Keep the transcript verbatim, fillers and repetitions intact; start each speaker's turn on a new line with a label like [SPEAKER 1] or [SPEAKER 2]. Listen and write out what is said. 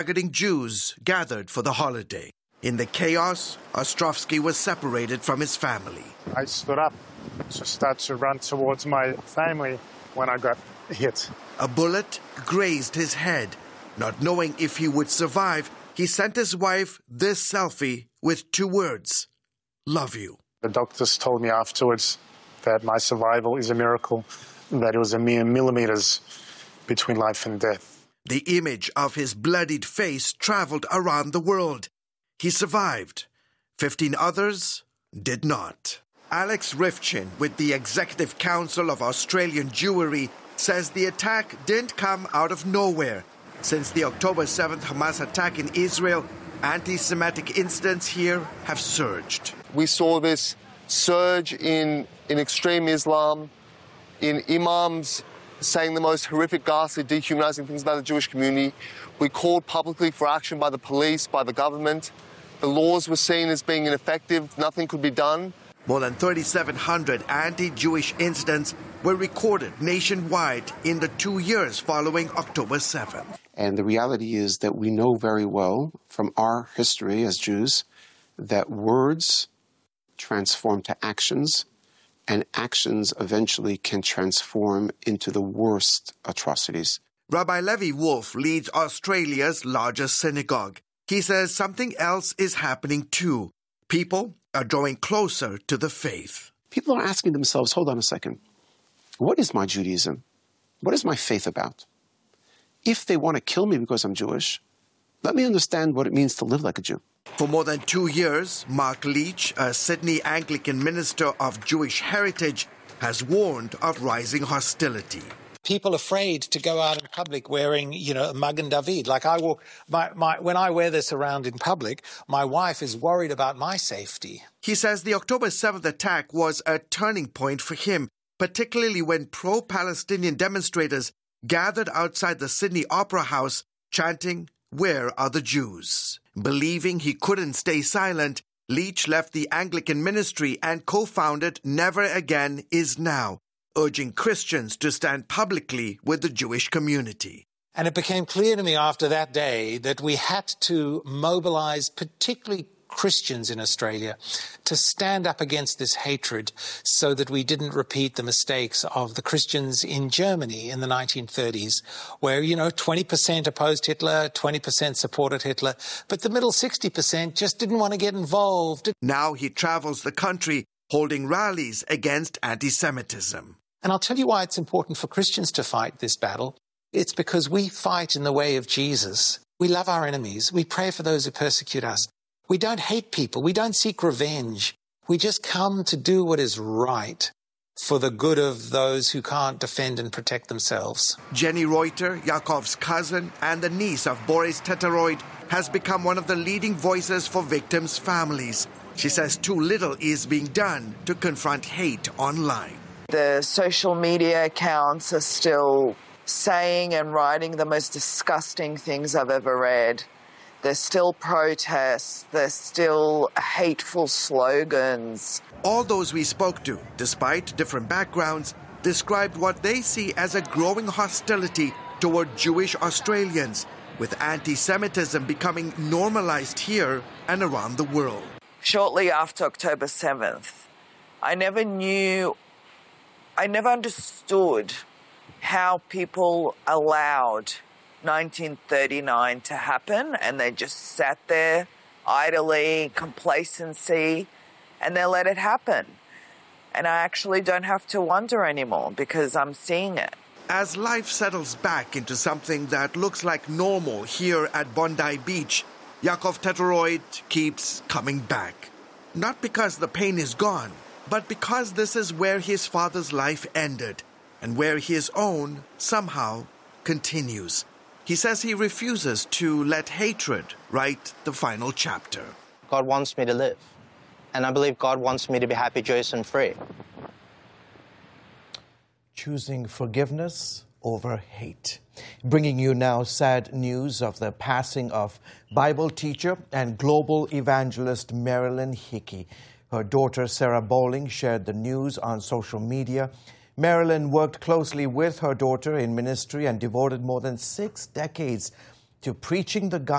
[SPEAKER 1] targeting Jews gathered for the holiday. In the chaos, Ostrovsky was separated from his family.
[SPEAKER 2] I stood up to start to run towards my family when I got hit.
[SPEAKER 1] A bullet grazed his head. Not knowing if he would survive, he sent his wife this selfie with two words: love you.
[SPEAKER 2] The doctors told me afterwards that my survival is a miracle, that it was a mere millimeters between life and death.
[SPEAKER 1] The image of his bloodied face traveled around the world. He survived. Fifteen others did not. Alex Rifchin, with the Executive Council of Australian Jewry, says the attack didn't come out of nowhere. Since the October seventh Hamas attack in Israel, anti-Semitic incidents here have surged.
[SPEAKER 3] We saw this surge in, in extreme Islam, in imams saying the most horrific, ghastly, dehumanizing things about the Jewish community. We called publicly for action by the police, by the government. The laws were seen as being ineffective. Nothing could be done.
[SPEAKER 1] More than thirty-seven hundred anti-Jewish incidents were recorded nationwide in the two years following October seventh.
[SPEAKER 4] And the reality is that we know very well from our history as Jews that words transform to actions, and actions eventually can transform into the worst atrocities.
[SPEAKER 1] Rabbi Levi Wolf leads Australia's largest synagogue. He says something else is happening too. People are drawing closer to the faith.
[SPEAKER 4] People are asking themselves, hold on a second, what is my Judaism? What is my faith about? If they want to kill me because I'm Jewish, let me understand what it means to live like a Jew.
[SPEAKER 1] For more than two years, Mark Leach, a Sydney Anglican minister of Jewish heritage, has warned of rising hostility.
[SPEAKER 5] People afraid to go out in public wearing, you know, a Magen David. Like I walk, my, my, when I wear this around in public, my wife is worried about my safety.
[SPEAKER 1] He says the October seventh attack was a turning point for him, particularly when pro-Palestinian demonstrators gathered outside the Sydney Opera House chanting, "Where are the Jews?" Believing he couldn't stay silent, Leach left the Anglican ministry and co-founded Never Again Is Now, urging Christians to stand publicly with the Jewish community.
[SPEAKER 5] And it became clear to me after that day that we had to mobilize particularly Christians in Australia to stand up against this hatred so that we didn't repeat the mistakes of the Christians in Germany in the nineteen thirties, where, you know, twenty percent opposed Hitler, twenty percent supported Hitler, but the middle sixty percent just didn't want to get involved.
[SPEAKER 1] Now he travels the country holding rallies against anti-Semitism.
[SPEAKER 5] And I'll tell you why it's important for Christians to fight this battle. It's because we fight in the way of Jesus. We love our enemies. We pray for those who persecute us. We don't hate people. We don't seek revenge. We just come to do what is right for the good of those who can't defend and protect themselves.
[SPEAKER 1] Jenny Reuter, Yakov's cousin and the niece of Boris Teteroid, has become one of the leading voices for victims' families. She says too little is being done to confront hate online.
[SPEAKER 6] The social media accounts are still saying and writing the most disgusting things I've ever read. There's still protests, there's still hateful slogans.
[SPEAKER 1] All those we spoke to, despite different backgrounds, described what they see as a growing hostility toward Jewish Australians, with anti-Semitism becoming normalized here and around the world.
[SPEAKER 6] Shortly after October seventh, I never knew, I never understood how people allowed nineteen thirty-nine to happen, and they just sat there idly, complacency, and they let it happen. And I actually don't have to wonder anymore because I'm seeing it.
[SPEAKER 1] As life settles back into something that looks like normal here at Bondi Beach, Yakov Teteroid keeps coming back. Not because the pain is gone, but because this is where his father's life ended and where his own somehow continues. He says he refuses to let hatred write the final chapter.
[SPEAKER 7] God wants me to live, and I believe God wants me to be happy, joyous, and free.
[SPEAKER 8] Choosing forgiveness over hate. Bringing you now sad news of the passing of Bible teacher and global evangelist Marilyn Hickey. Her daughter Sarah Bowling shared the news on social media. Marilyn worked closely with her daughter in ministry and devoted more than six decades to preaching the gospel